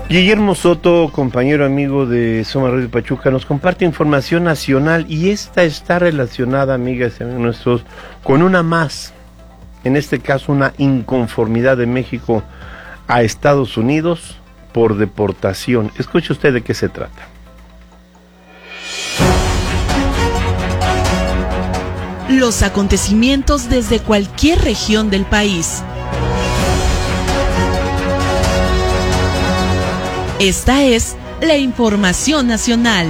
Guillermo Soto, compañero amigo de Soma Radio Pachuca, nos comparte información nacional y esta está relacionada, amigas y amigos nuestros, con una más, en este caso una inconformidad de México a Estados Unidos por deportación. Escuche usted de qué se trata. Los acontecimientos desde cualquier región del país. Esta es la información nacional.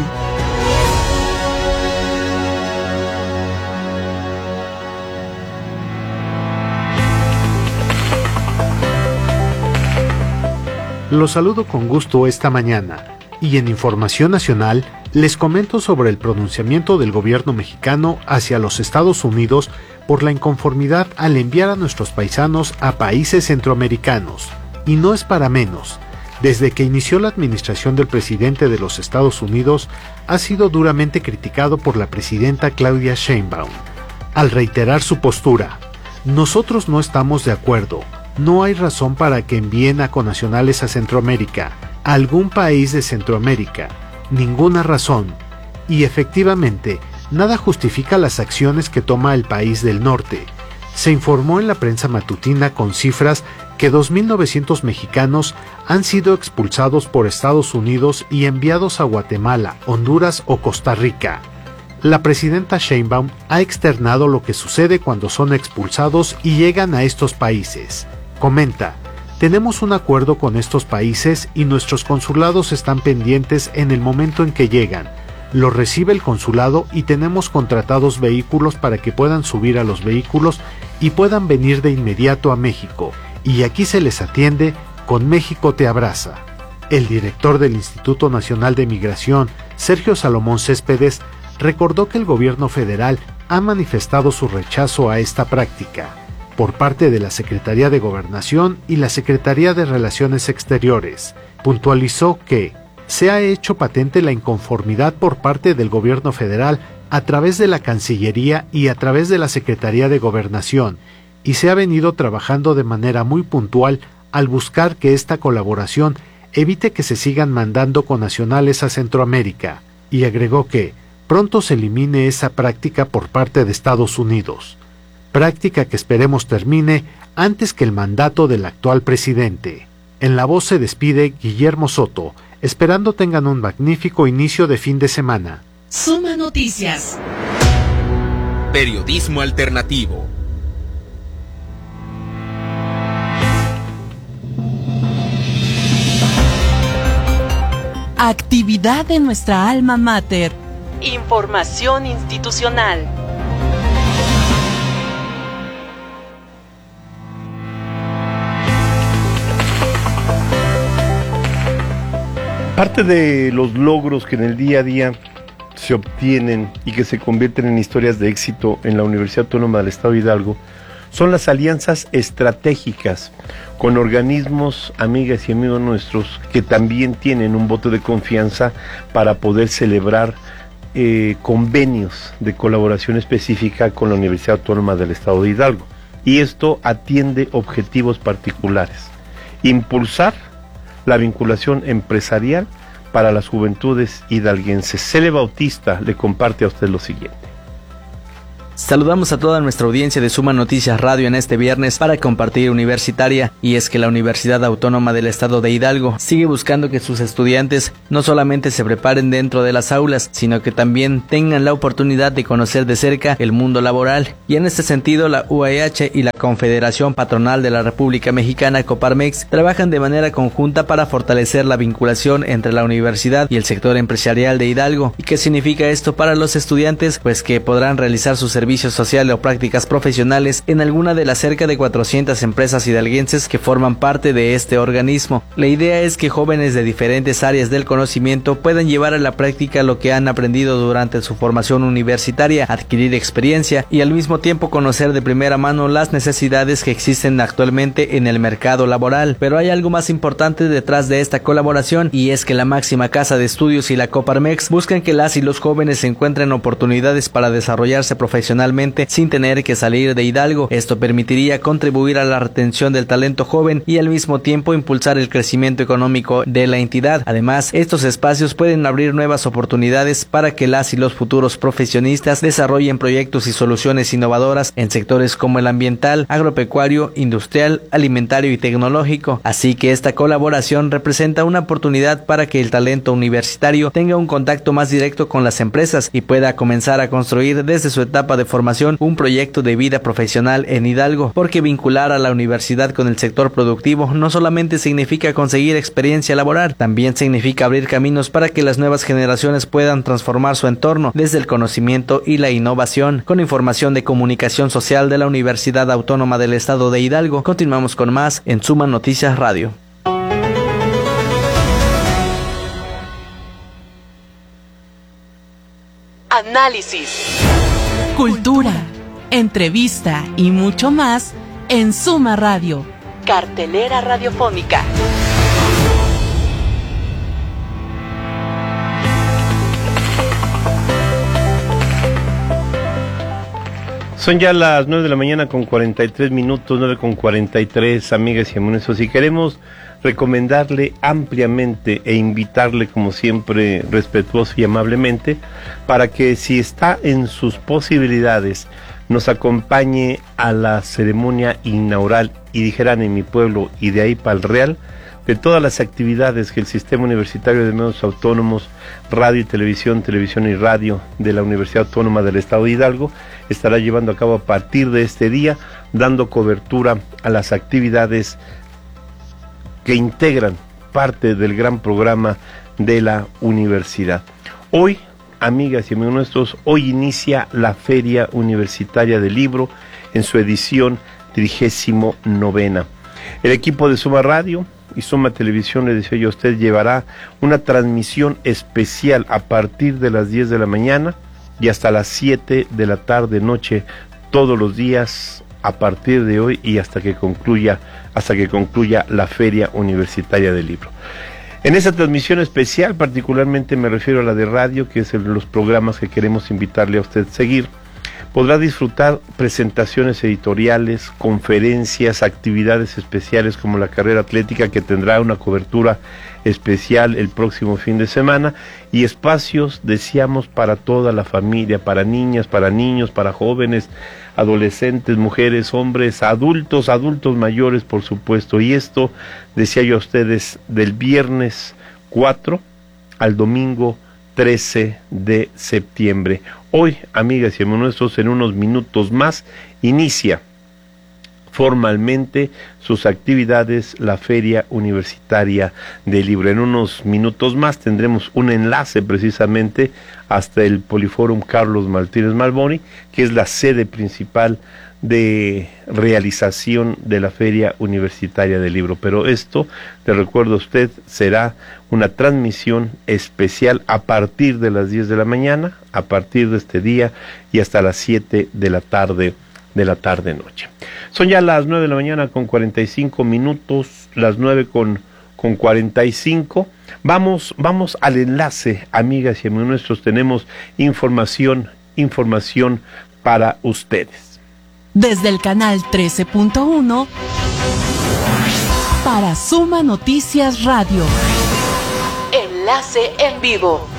Los saludo con gusto esta mañana y en Información Nacional les comento sobre el pronunciamiento del gobierno mexicano hacia los Estados Unidos por la inconformidad al enviar a nuestros paisanos a países centroamericanos. Y no es para menos. Desde que inició la administración del presidente de los Estados Unidos, ha sido duramente criticado por la presidenta Claudia Sheinbaum, al reiterar su postura: nosotros no estamos de acuerdo, no hay razón para que envíen a connacionales a Centroamérica, a algún país de Centroamérica, ninguna razón, y efectivamente, nada justifica las acciones que toma el país del norte. Se informó en la prensa matutina con cifras que 2.900 mexicanos han sido expulsados por Estados Unidos y enviados a Guatemala, Honduras o Costa Rica. La presidenta Sheinbaum ha externado lo que sucede cuando son expulsados y llegan a estos países. Comenta: tenemos un acuerdo con estos países y nuestros consulados están pendientes en el momento en que llegan. Los recibe el consulado y tenemos contratados vehículos para que puedan subir a los vehículos y puedan venir de inmediato a México. Y aquí se les atiende con México te abraza. El director del Instituto Nacional de Migración, Sergio Salomón Céspedes, recordó que el gobierno federal ha manifestado su rechazo a esta práctica por parte de la Secretaría de Gobernación y la Secretaría de Relaciones Exteriores. Puntualizó que se ha hecho patente la inconformidad por parte del gobierno federal a través de la Cancillería y a través de la Secretaría de Gobernación, y se ha venido trabajando de manera muy puntual al buscar que esta colaboración evite que se sigan mandando connacionales a Centroamérica, y agregó que pronto se elimine esa práctica por parte de Estados Unidos, práctica que esperemos termine antes que el mandato del actual presidente. En la voz se despide Guillermo Soto, esperando tengan un magnífico inicio de fin de semana. Suma Noticias. Periodismo alternativo. Actividad de nuestra alma mater. Información institucional. Parte de los logros que en el día a día se obtienen y que se convierten en historias de éxito en la Universidad Autónoma del Estado de Hidalgo son las alianzas estratégicas con organismos, amigas y amigos nuestros, que también tienen un voto de confianza para poder celebrar convenios de colaboración específica con la Universidad Autónoma del Estado de Hidalgo. Y esto atiende objetivos particulares: impulsar la vinculación empresarial para las juventudes hidalguenses. Cele Bautista le comparte a usted lo siguiente. Saludamos a toda nuestra audiencia de Suma Noticias Radio en este viernes para compartir Universitaria, y es que la Universidad Autónoma del Estado de Hidalgo sigue buscando que sus estudiantes no solamente se preparen dentro de las aulas, sino que también tengan la oportunidad de conocer de cerca el mundo laboral, y en este sentido la UAH y la Confederación Patronal de la República Mexicana, Coparmex, trabajan de manera conjunta para fortalecer la vinculación entre la universidad y el sector empresarial de Hidalgo. ¿Y qué significa esto para los estudiantes? Pues que podrán realizar sus servicios sociales o prácticas profesionales en alguna de las cerca de 400 empresas hidalguenses que forman parte de este organismo. La idea es que jóvenes de diferentes áreas del conocimiento puedan llevar a la práctica lo que han aprendido durante su formación universitaria, adquirir experiencia y al mismo tiempo conocer de primera mano las necesidades que existen actualmente en el mercado laboral. Pero hay algo más importante detrás de esta colaboración, y es que la máxima casa de estudios y la Coparmex buscan que las y los jóvenes encuentren oportunidades para desarrollarse profesionalmente profesionalmente sin tener que salir de Hidalgo. Esto permitiría contribuir a la retención del talento joven y al mismo tiempo impulsar el crecimiento económico de la entidad. Además, estos espacios pueden abrir nuevas oportunidades para que las y los futuros profesionistas desarrollen proyectos y soluciones innovadoras en sectores como el ambiental, agropecuario, industrial, alimentario y tecnológico. Así que esta colaboración representa una oportunidad para que el talento universitario tenga un contacto más directo con las empresas y pueda comenzar a construir desde su etapa de formación un proyecto de vida profesional en Hidalgo, porque vincular a la universidad con el sector productivo no solamente significa conseguir experiencia laboral, también significa abrir caminos para que las nuevas generaciones puedan transformar su entorno desde el conocimiento y la innovación. Con información de comunicación social de la Universidad Autónoma del Estado de Hidalgo, continuamos con más en Suma Noticias Radio. Análisis, cultura, entrevista y mucho más en Suma Radio, cartelera radiofónica. Son ya las 9 de la mañana con 43 minutos, 9 con 43, amigas y amigos. Si queremos recomendarle ampliamente e invitarle, como siempre, respetuoso y amablemente, para que si está en sus posibilidades, nos acompañe a la ceremonia inaugural, y dijeran en mi pueblo, y de ahí para el Real, de todas las actividades que el Sistema Universitario de Medios Autónomos, Radio y Televisión, Televisión y Radio de la Universidad Autónoma del Estado de Hidalgo estará llevando a cabo a partir de este día, dando cobertura a las actividades que integran parte del gran programa de la universidad. Hoy, amigas y amigos nuestros, hoy inicia la Feria Universitaria del Libro en su edición 39. El equipo de Suma Radio y Suma Televisión, le decía yo a usted, llevará una transmisión especial a partir de las 10 de la mañana y hasta las 7 de la tarde noche, todos los días a partir de hoy y hasta que concluya la Feria Universitaria del Libro. En esa transmisión especial, particularmente me refiero a la de radio, que es los programas que queremos invitarle a usted a seguir, podrá disfrutar presentaciones editoriales, conferencias, actividades especiales como la carrera atlética, que tendrá una cobertura especial el próximo fin de semana, y espacios, decíamos, para toda la familia, para niñas, para niños, para jóvenes, adolescentes, mujeres, hombres, adultos mayores, por supuesto. Y esto, decía yo a ustedes, del viernes 4 al domingo 13 de septiembre. Hoy, amigas y amigos nuestros, en unos minutos más, inicia formalmente sus actividades la Feria Universitaria del Libro. En unos minutos más tendremos un enlace precisamente hasta el Poliforum Carlos Martínez Malboni, que es la sede principal de realización de la Feria Universitaria del Libro. Pero esto, le recuerdo a usted, será una transmisión especial a partir de las 10 de la mañana, a partir de este día y hasta las 7 de la tarde noche. Son ya las 9 de la mañana con 45 minutos, las 9 con 45. Vamos al enlace, amigas y amigos nuestros. Tenemos información para ustedes. Desde el canal 13.1 para Suma Noticias Radio. Enlace en vivo.